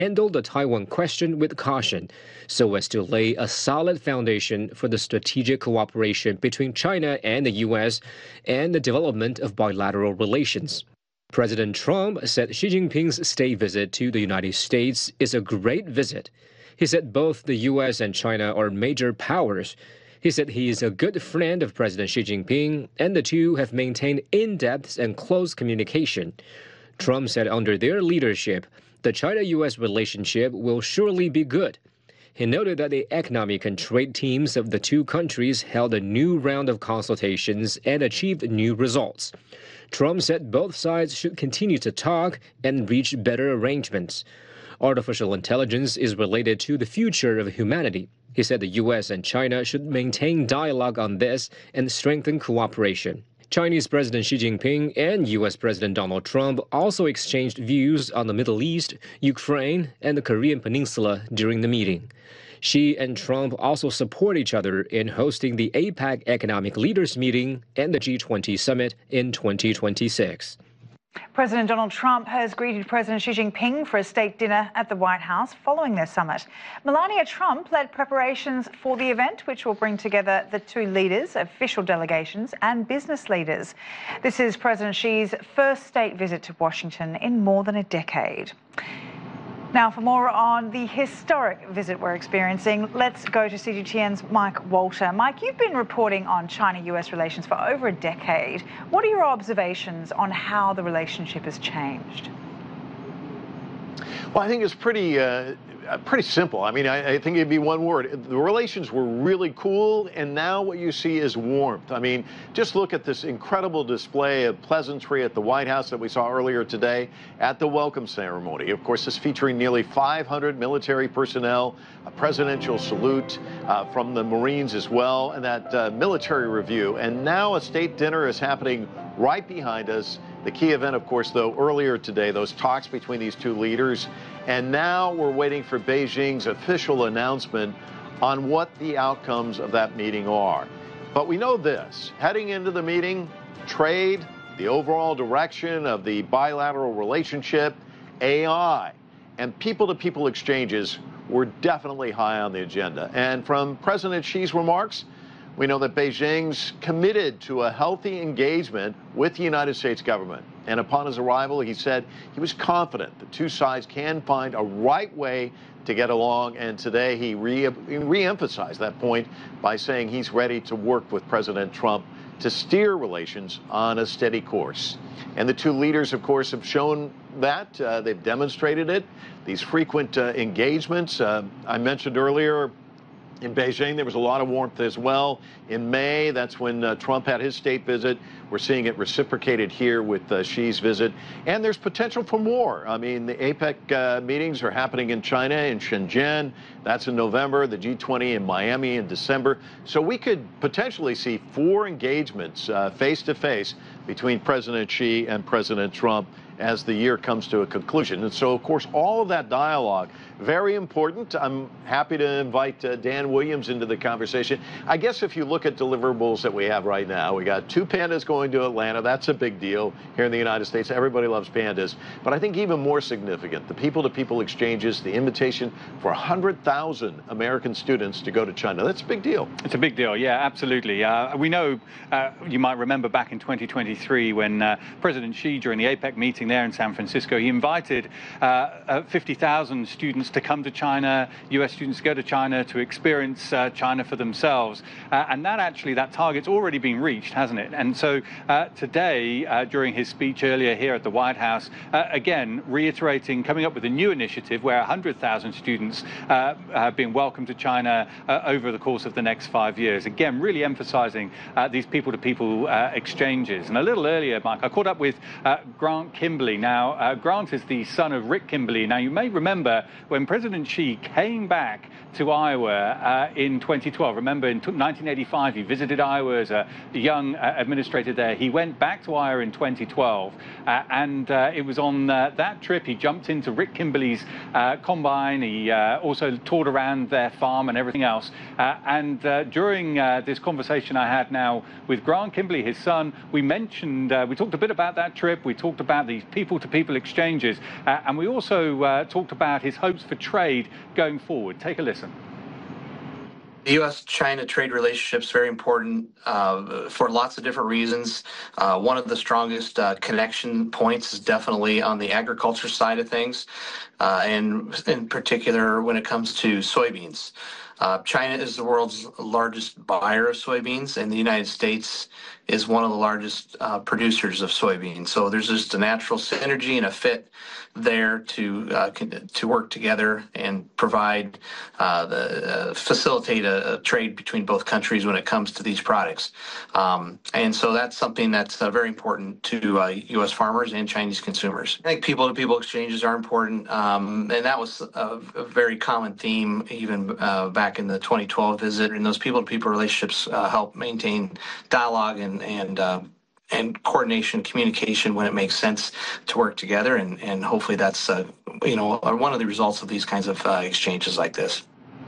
handle the Taiwan question with caution so as to lay a solid foundation for the strategic cooperation between China and the U.S. and the development of bilateral relations. President Trump said Xi Jinping's state visit to the United States is a great visit. He said both the U.S. and China are major powers. He said he is a good friend of President Xi Jinping, and the two have maintained in-depth and close communication. Trump said under their leadership, the China-U.S. relationship will surely be good. He noted that the economic and trade teams of the two countries held a new round of consultations and achieved new results. Trump said both sides should continue to talk and reach better arrangements. Artificial intelligence is related to the future of humanity. He said the U.S. and China should maintain dialogue on this and strengthen cooperation. Chinese President Xi Jinping and U.S. President Donald Trump also exchanged views on the Middle East, Ukraine, and the Korean Peninsula during the meeting. Xi and Trump also support each other in hosting the APEC Economic Leaders Meeting and the G20 Summit in 2026. President Donald Trump has greeted President Xi Jinping for a state dinner at the White House following their summit. Melania Trump led preparations for the event, which will bring together the two leaders, official delegations and business leaders. This is President Xi's first state visit to Washington in more than a decade. Now, for more on the historic visit we're experiencing, let's go to CGTN's Mike Walter. Mike, you've been reporting on China-US relations for over a decade. What are your observations on how the relationship has changed? Well, I think it's pretty simple. I mean, I think it'd be one word. The relations were really cool, and now what you see is warmth. I mean, just look at this incredible display of pleasantry at the White House that we saw earlier today at the welcome ceremony. Of course, this featuring nearly 500 military personnel, a presidential salute from the Marines as well, and that military review. And now a state dinner is happening right behind us. The key event, of course, though, earlier today, those talks between these two leaders. And now we're waiting for Beijing's official announcement on what the outcomes of that meeting are. But we know this, heading into the meeting, trade, the overall direction of the bilateral relationship, AI, and people-to-people exchanges were definitely high on the agenda. And from President Xi's remarks, we know that Beijing's committed to a healthy engagement with the United States government. And upon his arrival, he said he was confident the two sides can find a right way to get along. And today he re-emphasized that point by saying he's ready to work with President Trump to steer relations on a steady course. And the two leaders, of course, have shown that. They've demonstrated it. These frequent engagements, I mentioned earlier, in Beijing, there was a lot of warmth as well. In May, that's when Trump had his state visit. We're seeing it reciprocated here with Xi's visit. And there's potential for more. I mean, the APEC meetings are happening in China, in Shenzhen. That's in November. The G20 in Miami in December. So we could potentially see 4 engagements face-to-face between President Xi and President Trump as the year comes to a conclusion. And so, of course, all of that dialogue, very important. I'm happy to invite Dan Williams into the conversation. I guess if you look at deliverables that we have right now, we got 2 pandas going to Atlanta. That's a big deal here in the United States. Everybody loves pandas. But I think even more significant, the people-to-people exchanges, the invitation for 100,000 American students to go to China. That's a big deal. It's a big deal, yeah, absolutely. We know, you might remember back in 2023 when President Xi, during the APEC meeting there in San Francisco, he invited 50,000 students to come to China, US students to go to China to experience China for themselves. And that target's already been reached, hasn't it? And so today, during his speech earlier here at the White House, again, reiterating, coming up with a new initiative where 100,000 students have been welcomed to China over the course of the next 5 years. Again, really emphasizing these people-to-people exchanges. And a little earlier, Mike, I caught up with Grant Kimberly. Now, Grant is the son of Rick Kimberly. Now, you may remember when President Xi came back to Iowa in 2012. Remember, in 1985, he visited Iowa as a young administrator there. he went back to Iowa in 2012, and it was on that trip he jumped into Rick Kimberley's combine. He also toured around their farm and everything else. And during this conversation I had now with Grant Kimberley, his son, we talked a bit about that trip. We talked about these people-to-people exchanges, and we also talked about his hopes for trade going forward. Take a listen. The U.S.-China trade relationship is very important for lots of different reasons. One of the strongest connection points is definitely on the agriculture side of things, and in particular when it comes to soybeans. China is the world's largest buyer of soybeans, and the United States is one of the largest producers of soybeans. So there's just a natural synergy and a fit there to work together and provide facilitate a trade between both countries when it comes to these products. And so that's something that's very important to U.S. farmers and Chinese consumers. I think people-to-people exchanges are important, and that was a very common theme even back in the 2012 visit. And those people-to-people relationships help maintain dialogue and coordination, communication when it makes sense to work together, and hopefully that's one of the results of these kinds of exchanges like this.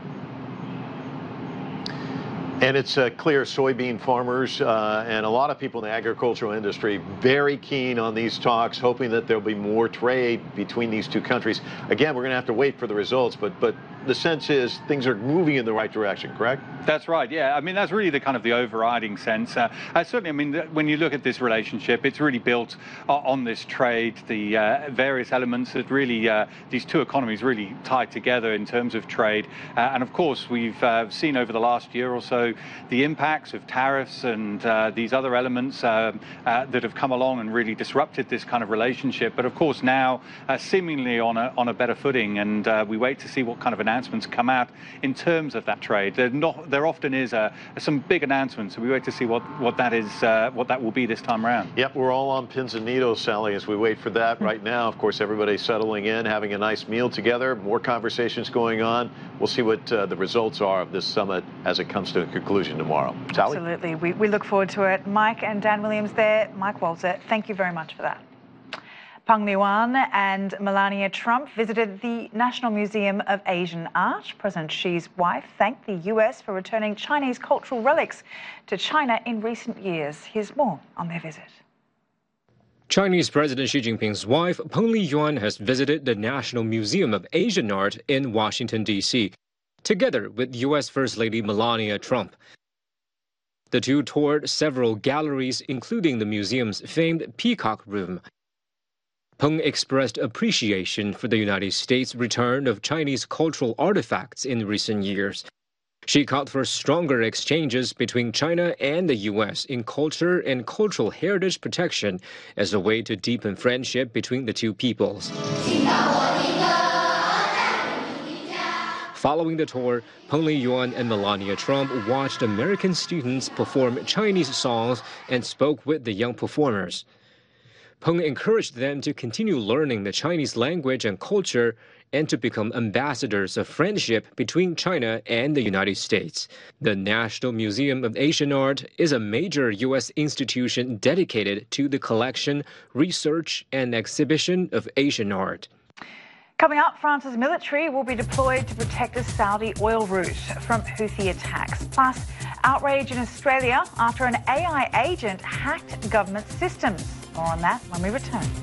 And it's clear soybean farmers and a lot of people in the agricultural industry very keen on these talks, hoping that there'll be more trade between these two countries. Again, we're going to have to wait for the results, but the sense is things are moving in the right direction, correct? That's right, yeah. I mean, that's really the kind of the overriding sense. Certainly, I mean, when you look at this relationship, it's really built on this trade, the various elements that really, these two economies really tied together in terms of trade. And of course, we've seen over the last year or so the impacts of tariffs and these other elements that have come along and really disrupted this kind of relationship. But of course, now seemingly on a better footing, and we wait to see what kind of announcements come out in terms of that trade. There often is some big announcements, so we wait to see what that will be this time around. Yep, we're all on pins and needles, Sally, as we wait for that. Right now, of course, everybody's settling in, having a nice meal together, more conversations going on. We'll see what the results are of this summit as it comes to a conclusion tomorrow. Sally? Absolutely. We look forward to it. Mike and Dan Williams there. Mike Walter, thank you very much for that. Peng Liyuan and Melania Trump visited the National Museum of Asian Art. President Xi's wife thanked the US for returning Chinese cultural relics to China in recent years. Here's more on their visit. Chinese President Xi Jinping's wife, Peng Liyuan, has visited the National Museum of Asian Art in Washington, D.C., together with U.S. First Lady Melania Trump. The two toured several galleries, including the museum's famed Peacock Room. Peng expressed appreciation for the United States' return of Chinese cultural artifacts in recent years. She called for stronger exchanges between China and the U.S. in culture and cultural heritage protection as a way to deepen friendship between the two peoples. Following the tour, Peng Liyuan and Melania Trump watched American students perform Chinese songs and spoke with the young performers. Peng encouraged them to continue learning the Chinese language and culture and to become ambassadors of friendship between China and the United States. The National Museum of Asian Art is a major U.S. institution dedicated to the collection, research, and exhibition of Asian art. Coming up, France's military will be deployed to protect the Saudi oil route from Houthi attacks. Plus, outrage in Australia after an AI agent hacked government systems. More on that when we return.